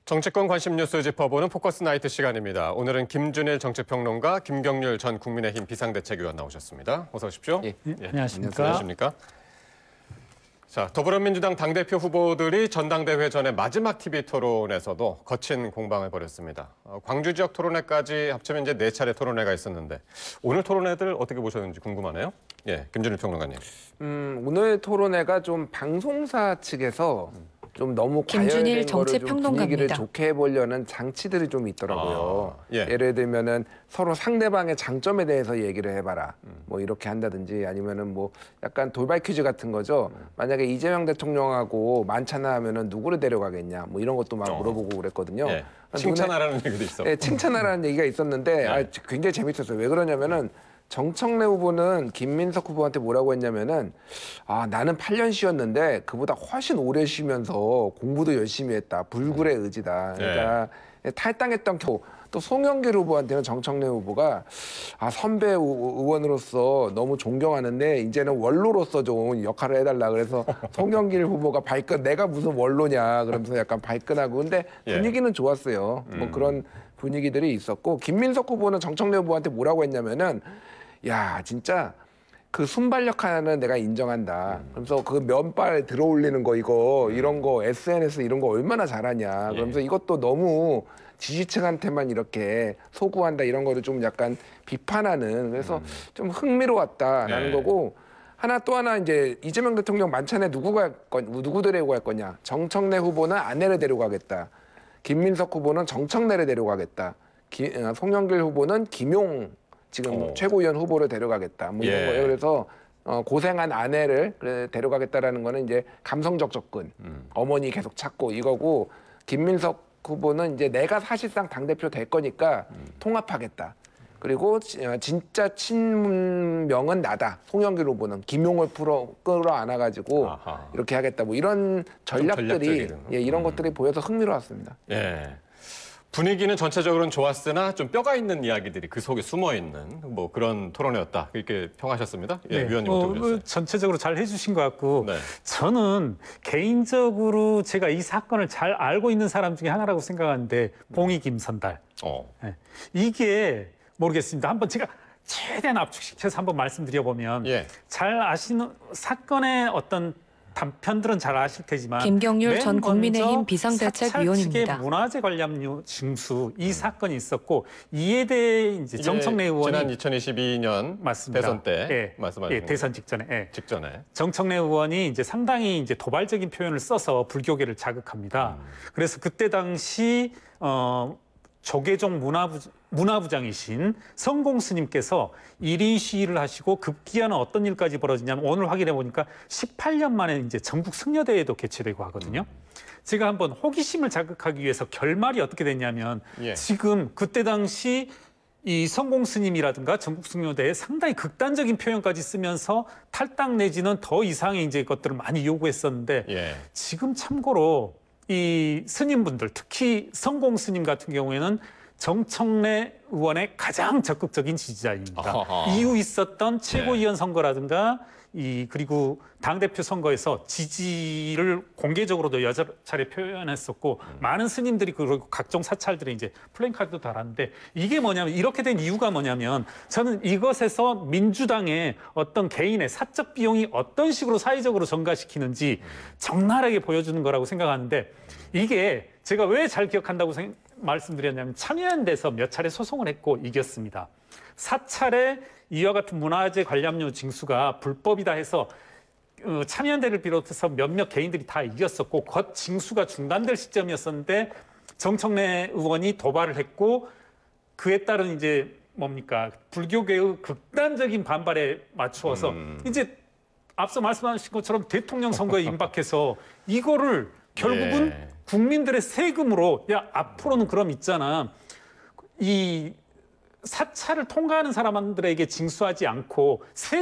정치권 관심 뉴스 짚어보는 포커스 나이트 시간입니다. 오늘은 김준일 정치평론가, 김경률 전 국민의힘 비상대책위원 나오셨습니다. 어서 오십시오. 예. 안녕하십니까. 안녕하십니까. 자, 더불어민주당 당대표 후보들이 전당대회 전에 마지막 TV 토론에서도 거친 공방을 벌였습니다. 광주 지역 토론회까지 합치면 이제 4차례 토론회가 있었는데 오늘 토론회들 어떻게 보셨는지 궁금하네요. 예, 김준일 평론가님. 오늘 토론회가 좀 방송사 측에서 좀 너무 김준일 과열된 거를 좀 정치평론가입니다. 분위기를 좋게 해보려는 장치들이 좀 있더라고요. 예. 예를 들면은 서로 상대방의 장점에 대해서 얘기를 해봐라. 뭐 이렇게 한다든지 아니면은 뭐 약간 돌발 퀴즈 같은 거죠. 만약에 이재명 대통령하고 만찬을 하면은 누구를 데려가겠냐. 뭐 이런 것도 막 물어보고 그랬거든요. 예. 칭찬하라는 얘기도 있었고. 네, 칭찬하라는 얘기가 있었는데 굉장히 재밌었어요. 왜 그러냐면은 정청래 후보는 김민석 후보한테 뭐라고 했냐면은 나는 8년 쉬었는데 그보다 훨씬 오래 쉬면서 공부도 열심히 했다. 불굴의 의지다. 그러니까 탈당했던 또 송영길 후보한테는 정청래 후보가 선배 의원으로서 너무 존경하는데 이제는 원로로서 좀 역할을 해달라. 그래서 송영길 후보가 내가 무슨 원로냐 그러면서 약간 발끈하고 근데 분위기는 좋았어요. 뭐 그런 분위기들이 있었고 김민석 후보는 정청래 후보한테 뭐라고 했냐면은 야 진짜 그 순발력 하나는 내가 인정한다. 그러면서 그 면발 들어올리는 거 이런 거 SNS 이런 거 얼마나 잘하냐. 그러면서 이것도 너무 지지층한테만 이렇게 소구한다 이런 거를 좀 약간 비판하는 그래서 좀 흥미로웠다라는 거고 또 하나 이제 이재명 대통령 만찬에 누구 데리고 갈 거냐. 정청래 후보는 아내를 데려가겠다. 김민석 후보는 정청래를 데려가겠다. 송영길 후보는 김용 지금 최고위원 후보를 데려가겠다. 뭐 이런 거예요. 그래서 고생한 아내를 데려가겠다라는 거는 이제 감성적 접근. 어머니 계속 찾고 이거고 김민석 후보는 이제 내가 사실상 당대표 될 거니까 통합하겠다. 그리고 진짜 친명은 나다. 송영길 후보는 김용을 끌어안아가지고 이렇게 하겠다. 뭐 이런 전략들이 이런 것들이 보여서 흥미로웠습니다. 예. 분위기는 전체적으로는 좋았으나 좀 뼈가 있는 이야기들이 그 속에 숨어 있는 뭐 그런 토론회였다. 이렇게 평하셨습니다. 예, 위원님 어떻게 보셨어요? 전체적으로 잘 해주신 것 같고 저는 개인적으로 제가 이 사건을 잘 알고 있는 사람 중에 하나라고 생각하는데 봉이 김선달. 이게 모르겠습니다. 한번 제가 최대한 압축시켜서 한번 말씀드려보면 잘 아시는 사건의 어떤 단편들은 잘 아실 테지만 김경률 전 국민의힘 비상대책위원입니다. 문화재 관련료 징수 이 사건이 있었고 이에 대해 이제 정청래 의원이 지난 2022년 맞습니다. 대선 때 말씀하신 대선 직전에 직전에 정청래 의원이 이제 상당히 이제 도발적인 표현을 써서 불교계를 자극합니다. 그래서 그때 당시 조계종 문화부장이신 성공 스님께서 1인 시위를 하시고 급기야는 어떤 일까지 벌어지냐면 오늘 확인해 보니까 18년 만에 이제 전국 승려대회도 개최되고 하거든요. 제가 한번 호기심을 자극하기 위해서 결말이 어떻게 됐냐면 지금 그때 당시 이 성공 스님이라든가 전국 승려대회 상당히 극단적인 표현까지 쓰면서 탈당 내지는 더 이상의 이제 것들을 많이 요구했었는데 지금 참고로 이 스님분들 특히 성공 스님 같은 경우에는 정청래 의원의 가장 적극적인 지지자입니다. 이후 있었던 최고위원 선거라든가 그리고 당대표 선거에서 지지를 공개적으로도 여러 차례 표현했었고 많은 스님들이 그리고 각종 사찰들이 이제 플랜카드도 달았는데 이게 뭐냐면 이렇게 된 이유가 뭐냐면 저는 이것에서 민주당의 어떤 개인의 사적 비용이 어떤 식으로 사회적으로 전가시키는지 적나라하게 보여주는 거라고 생각하는데 이게 제가 왜 잘 기억한다고 말씀드렸냐면 참여연대에서 몇 차례 소송을 했고 이겼습니다. 4차례 이와 같은 문화재 관람료 징수가 불법이다 해서 참여연대를 비롯해서 몇몇 개인들이 다 이겼었고 곧 징수가 중단될 시점이었었는데 정청래 의원이 도발을 했고 그에 따른 이제 불교계의 극단적인 반발에 맞추어서 이제 앞서 말씀하신 것처럼 대통령 선거에 임박해서 이거를 결국은 국민들의 세금으로 앞으로는 그럼 있잖아. 이 사찰을 통과하는 사람들에게 징수하지 않고